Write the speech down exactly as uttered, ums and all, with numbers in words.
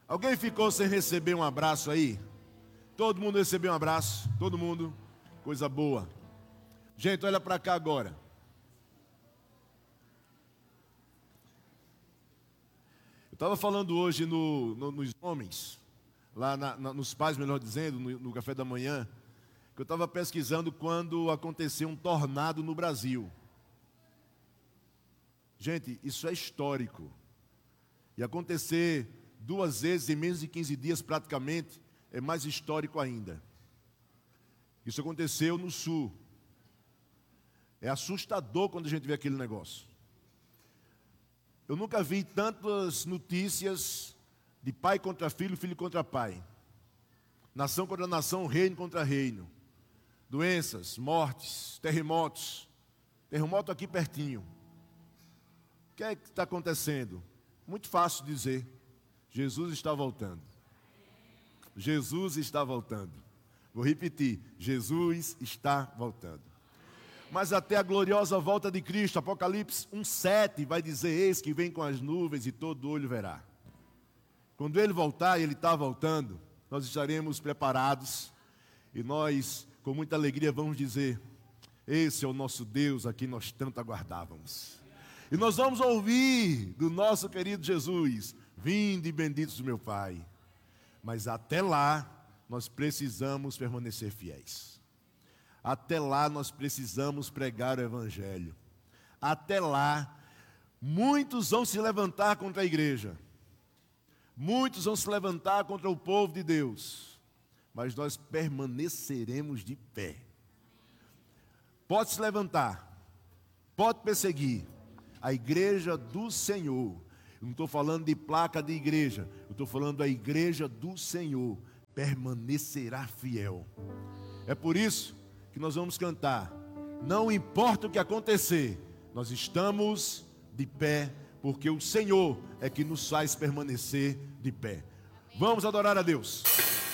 Alguém ficou sem receber um abraço aí? Todo mundo recebeu um abraço? Todo mundo? Coisa boa. Gente, olha para cá agora. Eu estava falando hoje no, no, nos homens, lá na, na, nos pais, melhor dizendo, no, no café da manhã, que eu estava pesquisando quando aconteceu um tornado no Brasil. Gente, isso é histórico. E acontecer duas vezes em menos de quinze dias praticamente é mais histórico ainda. Isso aconteceu no sul. É assustador quando a gente vê aquele negócio. Eu nunca vi tantas notícias de pai contra filho, filho contra pai. Nação contra nação, reino contra reino. Doenças, mortes, terremotos. Terremoto aqui pertinho. O que é que está acontecendo? Muito fácil dizer. Jesus está voltando. Jesus está voltando. Vou repetir. Jesus está voltando. Mas até a gloriosa volta de Cristo, Apocalipse um, sete, vai dizer: eis que vem com as nuvens e todo olho verá. Quando Ele voltar, e Ele está voltando, nós estaremos preparados. E nós, com muita alegria, vamos dizer: esse é o nosso Deus a quem nós tanto aguardávamos. E nós vamos ouvir do nosso querido Jesus: vinde e benditos do meu Pai. Mas até lá, nós precisamos permanecer fiéis. Até lá, nós precisamos pregar o Evangelho. Até lá, muitos vão se levantar contra a igreja. Muitos vão se levantar contra o povo de Deus. Mas nós permaneceremos de pé. Pode se levantar, pode perseguir. A igreja do Senhor, eu não estou falando de placa de igreja, eu estou falando da igreja do Senhor, permanecerá fiel. É por isso que nós vamos cantar: não importa o que acontecer, nós estamos de pé, porque o Senhor é que nos faz permanecer de pé. Vamos adorar a Deus.